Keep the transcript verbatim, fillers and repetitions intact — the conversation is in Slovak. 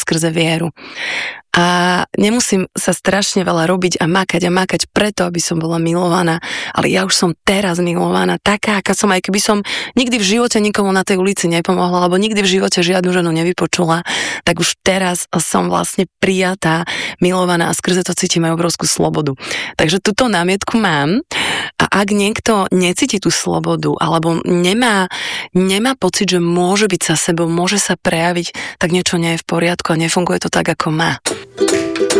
skrze vieru. A nemusím sa strašne veľa robiť a makať a makať preto, aby som bola milovaná, ale ja už som teraz milovaná, taká, aká som, aj keby som nikdy v živote nikomu na tej ulici nepomohla, alebo nikdy v živote žiadnu ženu nevypočula, tak už teraz som vlastne prijatá, milovaná a skrze to cítim aj obrovskú slobodu. Takže túto námietku mám a ak niekto necíti tú slobodu, alebo nemá, nemá pocit, že môže byť sa sebou, môže sa prejaviť, tak niečo nie je v poriadku a nefunguje to tak, ako má.